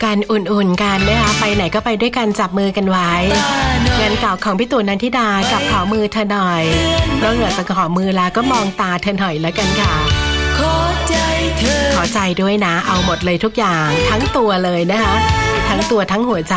การอุ่นๆกันนะคะไปไหนก็ไปด้วยกันจับมือกันไว้งานเก่าของพี่ตู่นันทิดากับขอมือเธอหน่อยนอกเหนือจากขอมือแล้วก็มองตาเธอหน่อยแล้วกันค่ะขอใจด้วยนะเอาหมดเลยทุกอย่างทั้งตัวเลยนะคะทั้งตัวทั้งหัวใจ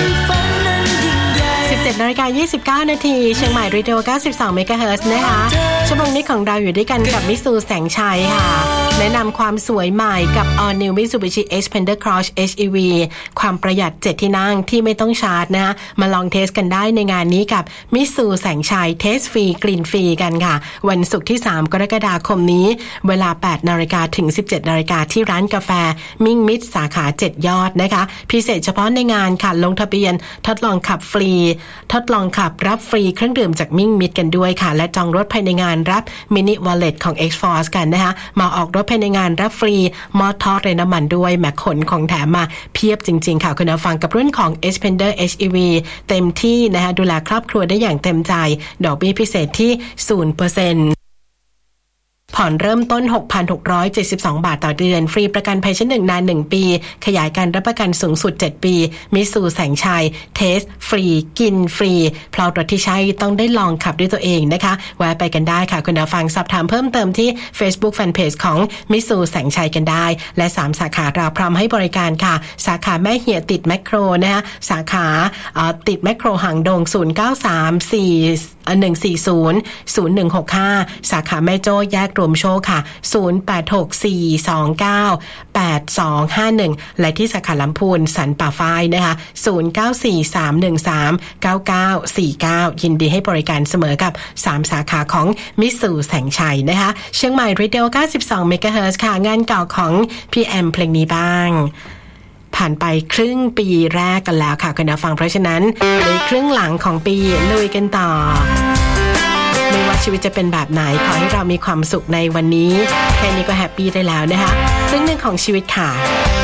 17:29 นาทีเชียงใหม่เรดิโอ92 เมกะเฮิรตซ์นะคะชั่วโมงนี้ของเราอยู่ด้วยกันกับมิตซูแสงชัยค่ะแนะนำความสวยใหม่กับ All New Mitsubishi Xpander Cross HEV ความประหยัด7ที่นั่งที่ไม่ต้องชาร์จนะมาลองเทสกันได้ในงานนี้กับมิตซูแสงชัยเทสฟรีกลิ่นฟรีกันค่ะวันศุกร์ที่3กรกฎาคมนี้เวลา 8:00 นถึง 17:00 นที่ร้านกาแฟมิ่งมิตรสาขา7ยอดนะคะพิเศษเฉพาะในงานค่ะลงทะเบียนทดลองขับฟรีทดลองขับรับฟรีเครื่องดื่มจากมิ่งมิตรกันด้วยค่ะและจองรถภายในงานรับมินิวอลเล็ตของ X-Force กันนะคะมาออกรถภายในงานรับฟรีมอเตอร์ทอดเรน้ำมันด้วยแม็กขนของแถมมาเพียบจริงๆค่ะคุณผู้ฟังกับรุ่นของ Xpander HEV เต็มที่นะคะดูแลครอบครัวได้อย่างเต็มใจดอกเบี้ยพิเศษที่ 0%ผ่อนเริ่มต้น 6,672 บาทต่อเดือนฟรีประกันภัยชั้น1นาน1ปีขยายการรับประกันสูงสุด7ปีมิตซูแสงชัยเทสฟรีกินฟรีเพราะรถที่ใช้ต้องได้ลองขับด้วยตัวเองนะคะแวะไปกันได้ค่ะคุณผู้ฟังสอบถามเพิ่มเติมที่ Facebook Fanpage ของมิตซูแสงชัยกันได้และ3สาขาเราพร้อมให้บริการค่ะสาขาแม่เหี่ยติดแมคโครนะคะสาขาติดแมคโครหางดง0934140165สาขาแม่โจ้แยกรวมโชคค่ะ0864298251และที่สาขาลำพูนสันป่าฝ้ายนะคะ0943139949ยินดีให้บริการเสมอกับ3สาขาของมิตซูแสงชัยนะคะเชียงใหม่เรดิโอ92 เมกะเฮิรตซ์ค่ะงานเก่าของพี่แอมเพลงนี้บ้างผ่านไปครึ่งปีแรกกันแล้วค่ะคุณผู้ฟังเพราะฉะนั้นในครึ่งหลังของปีลุยกันต่อไม่ว่าชีวิตจะเป็นแบบไหนขอให้เรามีความสุขในวันนี้แค่นี้ก็แฮปปี้ได้แล้วนะคะครึ่งหนึ่งของชีวิตค่ะ